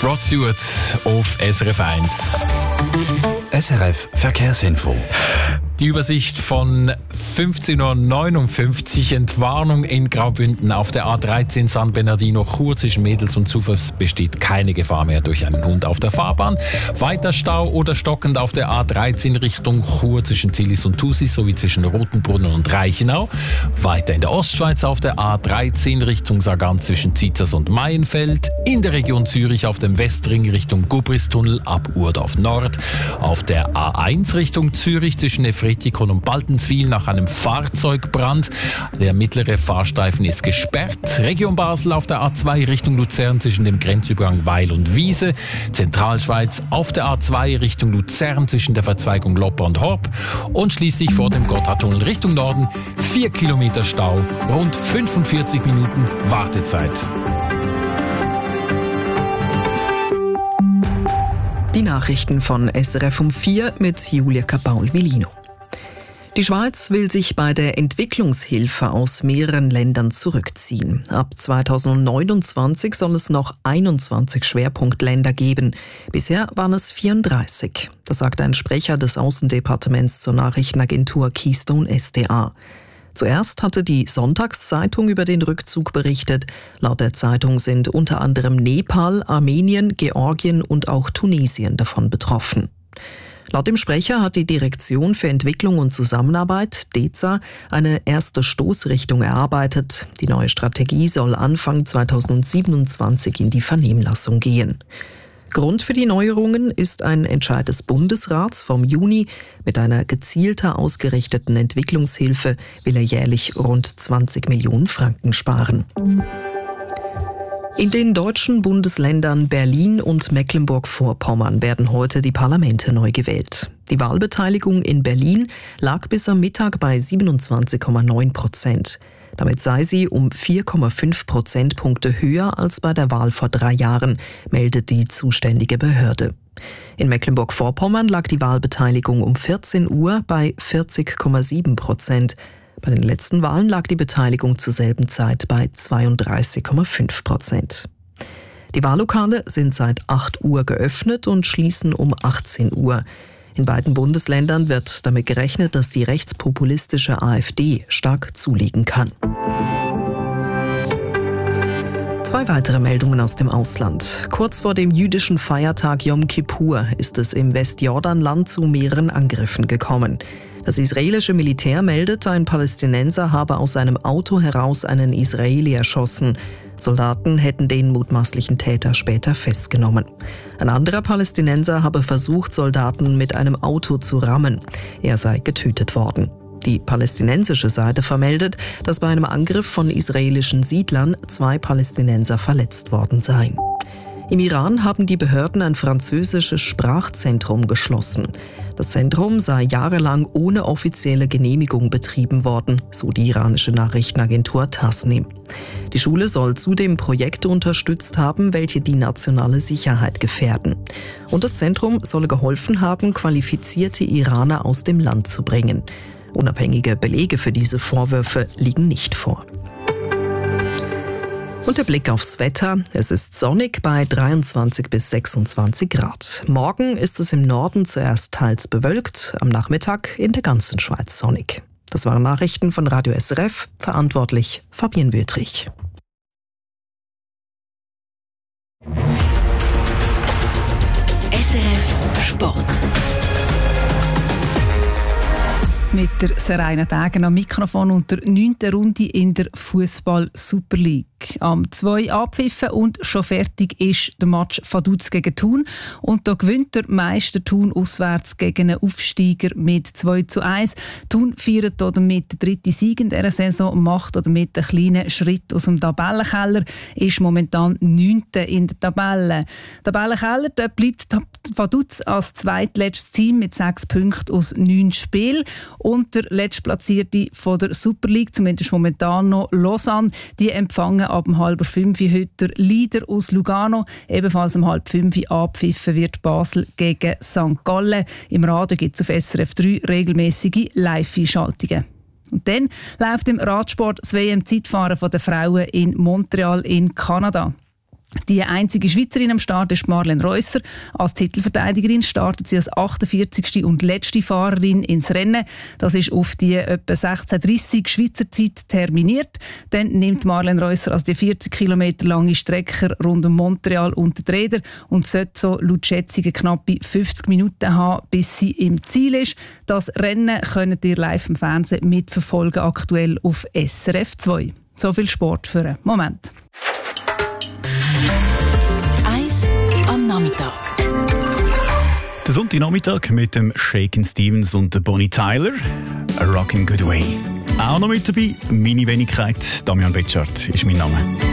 Rod Stewart auf SRF 1. SRF Verkehrsinfo. Die Übersicht von 15.59 Uhr. Entwarnung in Graubünden auf der A13 San Bernardino Chur zwischen Mädels und Zufers besteht keine Gefahr mehr durch einen Hund auf der Fahrbahn. Weiter Stau oder stockend auf der A13 Richtung Chur zwischen Zillis und Thusis sowie zwischen Rotenbrunnen und Reichenau. Weiter in der Ostschweiz auf der A13 Richtung Sargans zwischen Zizers und Maienfeld. In der Region Zürich auf dem Westring Richtung Gubristunnel ab Urdorf Nord. Auf der A1 Richtung Zürich zwischen Efretikon und Baltenswil nach einem Fahrzeugbrand. Der mittlere Fahrstreifen ist gesperrt. Region Basel auf der A2 Richtung Luzern zwischen dem Grenzübergang Weil und Wiese. Zentralschweiz auf der A2 Richtung Luzern zwischen der Verzweigung Lopper und Horb. Und schließlich vor dem Gotthardtunnel Richtung Norden 4 Kilometer Stau, rund 45 Minuten Wartezeit. Die Nachrichten von SRF um 4 mit Julia Capaul-Vilino. Die Schweiz will sich bei der Entwicklungshilfe aus mehreren Ländern zurückziehen. Ab 2029 soll es noch 21 Schwerpunktländer geben. Bisher waren es 34. Das sagt ein Sprecher des Außendepartements zur Nachrichtenagentur Keystone SDA. Zuerst hatte die Sonntagszeitung über den Rückzug berichtet. Laut der Zeitung sind unter anderem Nepal, Armenien, Georgien und auch Tunesien davon betroffen. Laut dem Sprecher hat die Direktion für Entwicklung und Zusammenarbeit, DEZA, eine erste Stoßrichtung erarbeitet. Die neue Strategie soll Anfang 2027 in die Vernehmlassung gehen. Grund für die Neuerungen ist ein Entscheid des Bundesrats vom Juni. Mit einer gezielter ausgerichteten Entwicklungshilfe will er jährlich rund 20 Millionen Franken sparen. In den deutschen Bundesländern Berlin und Mecklenburg-Vorpommern werden heute die Parlamente neu gewählt. Die Wahlbeteiligung in Berlin lag bis am Mittag bei 27,9%. Damit sei sie um 4,5 Prozentpunkte höher als bei der Wahl vor 3 Jahren, meldet die zuständige Behörde. In Mecklenburg-Vorpommern lag die Wahlbeteiligung um 14 Uhr bei 40,7%. Bei den letzten Wahlen lag die Beteiligung zur selben Zeit bei 32,5%. Die Wahllokale sind seit 8 Uhr geöffnet und schließen um 18 Uhr. In beiden Bundesländern wird damit gerechnet, dass die rechtspopulistische AfD stark zulegen kann. 2 weitere Meldungen aus dem Ausland. Kurz vor dem jüdischen Feiertag Yom Kippur ist es im Westjordanland zu mehreren Angriffen gekommen. Das israelische Militär meldet, ein Palästinenser habe aus seinem Auto heraus einen Israeli erschossen. Soldaten hätten den mutmaßlichen Täter später festgenommen. Ein anderer Palästinenser habe versucht, Soldaten mit einem Auto zu rammen. Er sei getötet worden. Die palästinensische Seite vermeldet, dass bei einem Angriff von israelischen Siedlern 2 Palästinenser verletzt worden seien. Im Iran haben die Behörden ein französisches Sprachzentrum geschlossen. Das Zentrum sei jahrelang ohne offizielle Genehmigung betrieben worden, so die iranische Nachrichtenagentur Tasnim. Die Schule soll zudem Projekte unterstützt haben, welche die nationale Sicherheit gefährden. Und das Zentrum solle geholfen haben, qualifizierte Iraner aus dem Land zu bringen. Unabhängige Belege für diese Vorwürfe liegen nicht vor. Und der Blick aufs Wetter. Es ist sonnig bei 23 bis 26 Grad. Morgen ist es im Norden zuerst teils bewölkt, am Nachmittag in der ganzen Schweiz sonnig. Das waren Nachrichten von Radio SRF, verantwortlich Fabienne Wüthrich. SRF Sport. Mit der Seraina Degen am Mikrofon und der 9. Runde in der Fußball Super League. Am 2 abpfiffen und schon fertig ist der Match Vaduz gegen Thun. Und da gewinnt der Meister Thun auswärts gegen einen Aufsteiger mit 2:1. Thun feiert damit den 3. Sieg in dieser Saison, macht damit einen kleinen Schritt aus dem Tabellenkeller, ist momentan 9. in der Tabelle. Tabellenkeller, da bleibt Vaduz als zweitletztes Team mit 6 Punkten aus 9 Spielen. Und der letztplatzierte von der Super League, zumindest momentan noch, Lausanne, die empfangen ab 4:30 heute der Leader aus Lugano. Ebenfalls um 4:30 abpfiffen wird Basel gegen St. Gallen. Im Radio gibt es auf SRF 3 regelmäßige Live-Einschaltungen. Und dann läuft im Radsport das WM-Zeitfahren der Frauen in Montreal in Kanada. Die einzige Schweizerin am Start ist Marlen Reusser. Als Titelverteidigerin startet sie als 48. und letzte Fahrerin ins Rennen. Das ist auf die etwa 16:30 Schweizer Zeit terminiert. Dann nimmt Marlen Reusser also die 40 Kilometer lange Strecke rund um Montreal unter die Räder und sollte so laut Schätzungen knappe 50 Minuten haben, bis sie im Ziel ist. Das Rennen könnt ihr live im Fernsehen mitverfolgen, aktuell auf SRF 2. So viel Sport für einen Moment. Nachmittag. Der Sonntagnachmittag mit dem Shakin' Stevens und der Bonnie Tyler. A Rockin' Good Way. Auch noch mit dabei, meine Wenigkeit, Damian Betschart ist mein Name.